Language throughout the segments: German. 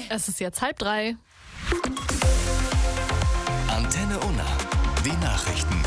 Es ist jetzt 2:30. Antenne Unna. Die Nachrichten.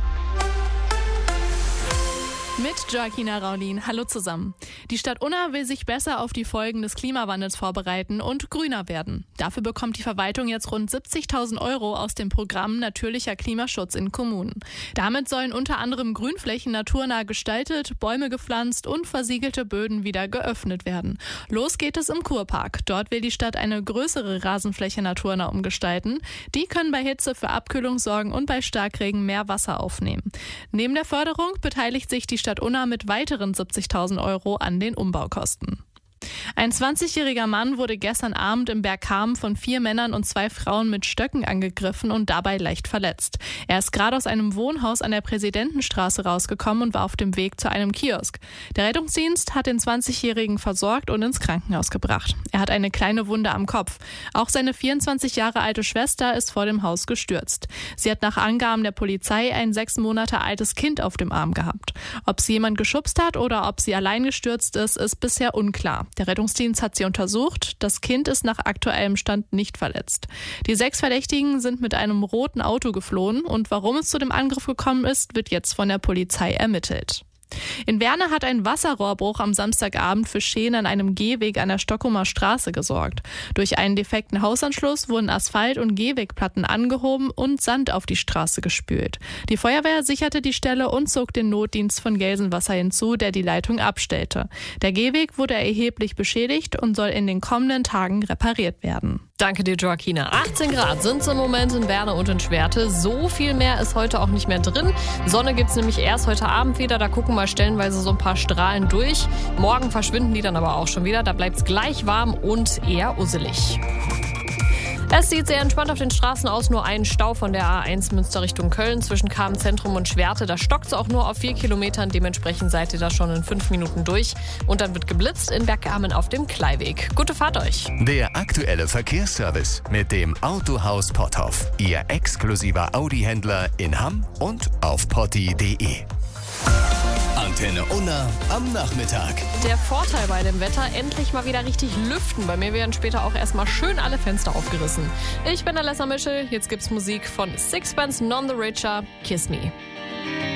Mit Joaquina Raulin. Hallo zusammen. Die Stadt Unna will sich besser auf die Folgen des Klimawandels vorbereiten und grüner werden. Dafür bekommt die Verwaltung jetzt rund 70.000 € aus dem Programm Natürlicher Klimaschutz in Kommunen. Damit sollen unter anderem Grünflächen naturnah gestaltet, Bäume gepflanzt und versiegelte Böden wieder geöffnet werden. Los geht es im Kurpark. Dort will die Stadt eine größere Rasenfläche naturnah umgestalten. Die können bei Hitze für Abkühlung sorgen und bei Starkregen mehr Wasser aufnehmen. Neben der Förderung beteiligt sich die Stadt Unna mit weiteren 70.000 € an den Umbaukosten. Ein 20-jähriger Mann wurde gestern Abend im Bergkamen von 4 Männern und 2 Frauen mit Stöcken angegriffen und dabei leicht verletzt. Er ist gerade aus einem Wohnhaus an der Präsidentenstraße rausgekommen und war auf dem Weg zu einem Kiosk. Der Rettungsdienst hat den 20-jährigen versorgt und ins Krankenhaus gebracht. Er hat eine kleine Wunde am Kopf. Auch seine 24 Jahre alte Schwester ist vor dem Haus gestürzt. Sie hat nach Angaben der Polizei ein 6 Monate altes Kind auf dem Arm gehabt. Ob sie jemand geschubst hat oder ob sie allein gestürzt ist bisher unklar. Der Rettungsdienst hat sie untersucht. Das Kind ist nach aktuellem Stand nicht verletzt. Die 6 Verdächtigen sind mit einem roten Auto geflohen und warum es zu dem Angriff gekommen ist, wird jetzt von der Polizei ermittelt. In Werne hat ein Wasserrohrbruch am Samstagabend für Schäden an einem Gehweg an der Stockholmer Straße gesorgt. Durch einen defekten Hausanschluss wurden Asphalt- und Gehwegplatten angehoben und Sand auf die Straße gespült. Die Feuerwehr sicherte die Stelle und zog den Notdienst von Gelsenwasser hinzu, der die Leitung abstellte. Der Gehweg wurde erheblich beschädigt und soll in den kommenden Tagen repariert werden. Danke dir, Joaquina. 18 Grad sind es im Moment in Werne und in Schwerte. So viel mehr ist heute auch nicht mehr drin. Sonne gibt es nämlich erst heute Abend wieder. Da gucken mal stellenweise so ein paar Strahlen durch. Morgen verschwinden die dann aber auch schon wieder. Da bleibt es gleich warm und eher usselig. Es sieht sehr entspannt auf den Straßen aus, nur ein Stau von der A1 Münster Richtung Köln zwischen Kamen-Zentrum und Schwerte. Da stockt es auch nur auf 4 Kilometern, dementsprechend seid ihr da schon in 5 Minuten durch. Und dann wird geblitzt in Bergkamen auf dem Kleiweg. Gute Fahrt euch! Der aktuelle Verkehrsservice mit dem Autohaus Potthoff. Ihr exklusiver Audi-Händler in Hamm und auf potti.de. Antenne Unna am Nachmittag. Der Vorteil bei dem Wetter, endlich mal wieder richtig lüften. Bei mir werden später auch erstmal schön alle Fenster aufgerissen. Ich bin Alessa Mischel, jetzt gibt's Musik von Sixpence None the Richer, Kiss Me.